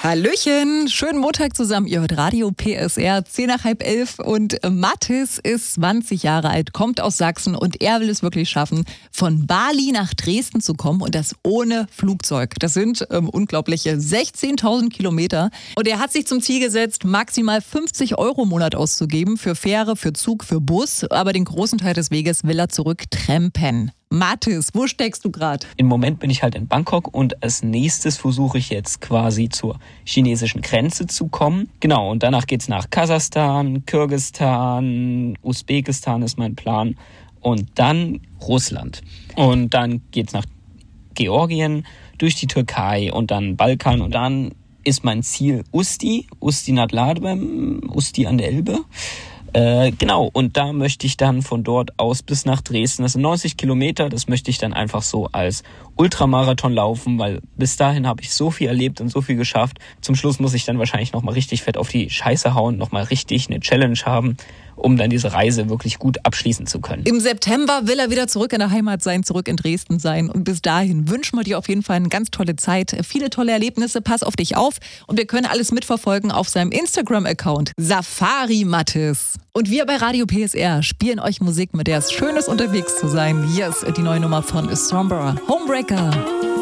Hallöchen, schönen Montag zusammen. Ihr hört Radio PSR, 10 nach halb 11 und Mathis ist 20 Jahre alt, kommt aus Sachsen und er will es wirklich schaffen, von Bali nach Dresden zu kommen und das ohne Flugzeug. Das sind unglaubliche 16.000 Kilometer und er hat sich zum Ziel gesetzt, maximal 50 Euro im Monat auszugeben für Fähre, für Zug, für Bus, aber den großen Teil des Weges will er zurück trampen. Mathis, wo steckst du gerade? Im Moment bin ich halt in Bangkok und als nächstes versuche ich jetzt quasi zur chinesischen Grenze zu kommen. Genau, und danach geht's nach Kasachstan, Kirgisistan, Usbekistan ist mein Plan und dann Russland. Und dann geht's nach Georgien, durch die Türkei und dann Balkan und dann ist mein Ziel Usti nad Labem, Usti an der Elbe. Genau, und da möchte ich dann von dort aus bis nach Dresden, das sind 90 Kilometer, das möchte ich dann einfach so als Ultramarathon laufen, weil bis dahin habe ich so viel erlebt und so viel geschafft. Zum Schluss muss ich dann wahrscheinlich nochmal richtig fett auf die Scheiße hauen, nochmal richtig eine Challenge haben, um dann diese Reise wirklich gut abschließen zu können. Im September will er wieder zurück in der Heimat sein, zurück in Dresden sein und bis dahin wünschen wir dir auf jeden Fall eine ganz tolle Zeit, viele tolle Erlebnisse, pass auf dich auf und wir können alles mitverfolgen auf seinem Instagram-Account Safari Mathis. Und wir bei Radio PSR spielen euch Musik, mit der es schön ist, unterwegs zu sein. Hier ist die neue Nummer von Sombra, Homebreaker.